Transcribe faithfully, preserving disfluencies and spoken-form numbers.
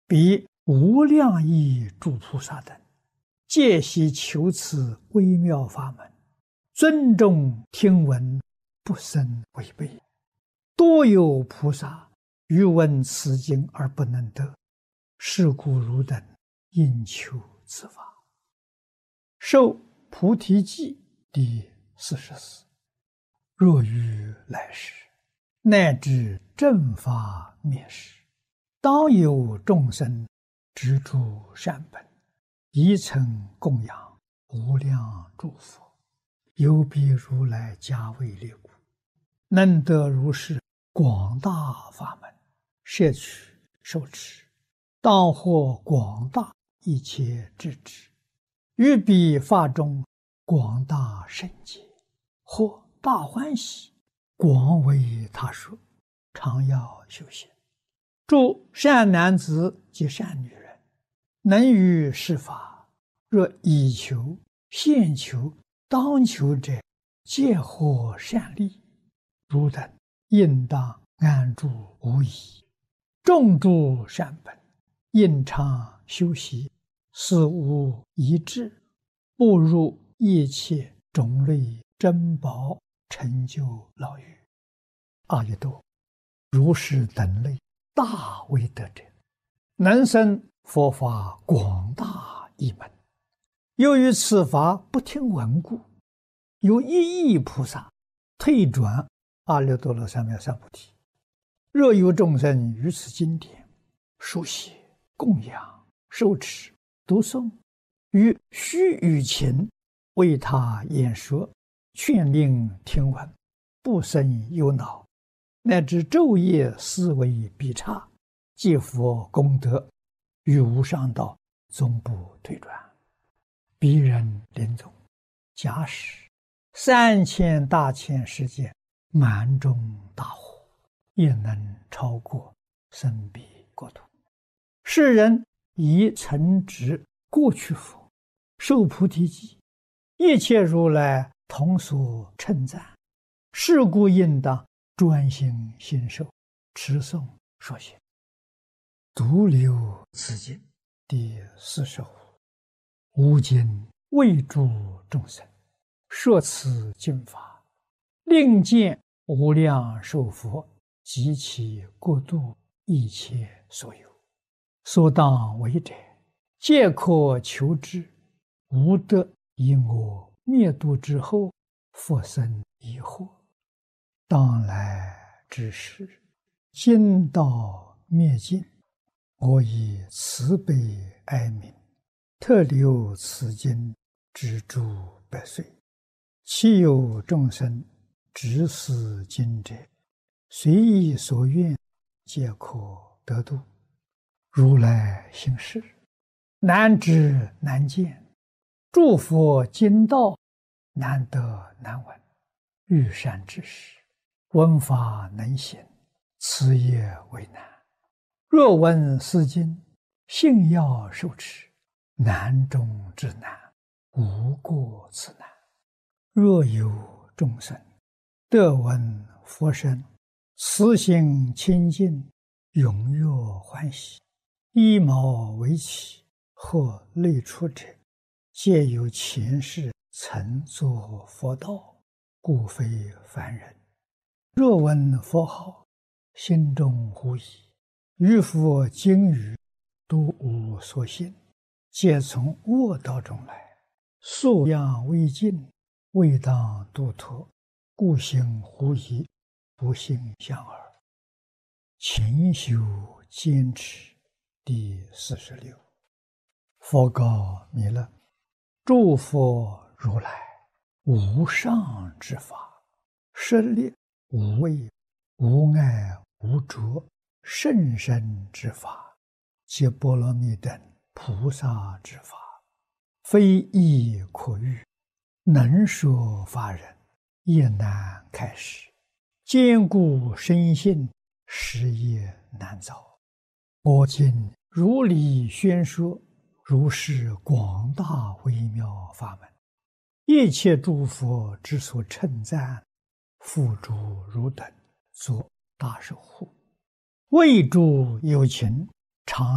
彼无量亿诸菩萨等，皆悉求此微妙法门，尊重听闻，不生违背。多有菩萨欲闻此经而不能得，是故汝等应求此法。受菩提记第四十四。若于来世，乃至正法灭世，当有众生执著善本，宜曾供养无量诸佛，有彼如来加位列故，能得如是广大法门，摄取受持，当获广大一切智智，于彼法中广大圣解，或大欢喜，广为他说，常要修行。诸善男子及善女人，能于是法，若以求、现求、当求者，皆获善利。汝等应当安住无疑，种诸善本，应常修习，死无遗志，步入一切种类珍宝，成就老于阿逸多如是等类大威德者，能生佛法广大一门。由于此法不听闻故，有一亿菩萨退转阿耨多罗三藐三菩提。若有众生于此经典书写、供养、受持、读诵，于须臾前为他演说，劝令听闻，不生忧恼，乃至昼夜思维必差，皆佛功德，于无上道终不退转。彼人临终，假使三千大千世界满中大火，也能超过生彼国土。世人以曾执过去佛，受菩提记，一切如来同所称赞，是故应当专心信受，持诵说写。独留此经第四十五。吾今为诸众生说此经法，令见无量寿佛及其国度一切所有，所当为者，皆可求之，无得因我灭度之后，复生疑惑。当来之时，经道灭尽，我以慈悲哀悯，特留此经之诸百岁。其有众生执此经者，随意所愿，皆可得度。如来行事，难知难见，诸佛经道难得难闻。欲善知识，闻法能行，此也为难。若闻是经，信要受持，难中之难，无过此难。若有众生得闻佛声，慈心清净，踊跃欢喜，衣毛为起，或类出者，皆有前世曾作佛道，故非凡人。若闻佛号，心中狐疑，于佛经语都无所信，皆从恶道中来，素养未尽，未当度脱，故行狐疑，不信相耳。勤修坚持第四十六。佛告弥勒：诸佛如来无上之法，舍利无畏、无碍、无着，甚深之法，皆波罗蜜等菩萨之法，非易可喻，能说法人也难开示，坚固深信，实也难造。我今如理宣说，如是广大微妙法门，一切诸佛之所称赞，付诸汝等做大守护，为诸有情常